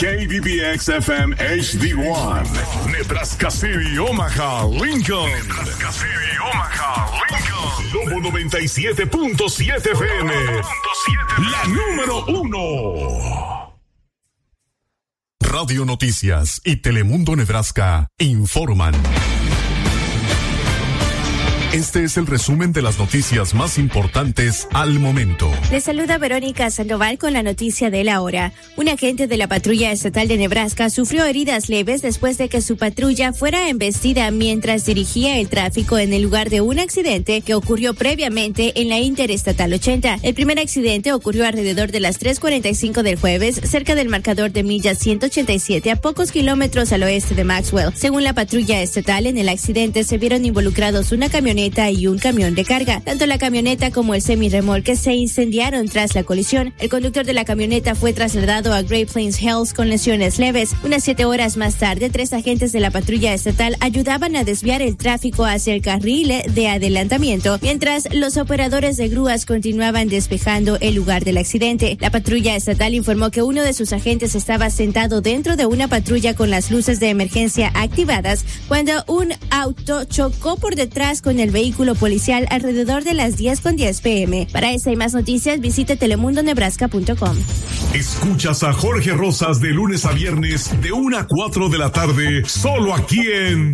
KBBX FM HD1, Nebraska City, Omaha, Lincoln. Nebraska City, Omaha, Lincoln. Lobo 97.7 FM. La número 1. Radio Noticias y Telemundo Nebraska informan. Este es el resumen de las noticias más importantes al momento. Les saluda Verónica Sandoval con la noticia de la hora. Un agente de la patrulla estatal de Nebraska sufrió heridas leves después de que su patrulla fuera embestida mientras dirigía el tráfico en el lugar de un accidente que ocurrió previamente en la Interestatal 80. El primer accidente ocurrió alrededor de las 3:45 del jueves, cerca del marcador de milla 187 a pocos kilómetros al oeste de Maxwell. Según la patrulla estatal, en el accidente se vieron involucrados una camioneta y un camión de carga. Tanto la camioneta como el semirremolque se incendiaron tras la colisión. El conductor de la camioneta fue trasladado a Great Plains Health con lesiones leves. Unas 7 horas más tarde, 3 agentes de la patrulla estatal ayudaban a desviar el tráfico hacia el carril de adelantamiento, mientras los operadores de grúas continuaban despejando el lugar del accidente. La patrulla estatal informó que uno de sus agentes estaba sentado dentro de una patrulla con las luces de emergencia activadas cuando un auto chocó por detrás con el vehículo policial alrededor de las 10:10 p.m. Para esta y más noticias, visite telemundonebraska.com. Escuchas a Jorge Rosas de lunes a viernes de 1 a 4 de la tarde, solo aquí en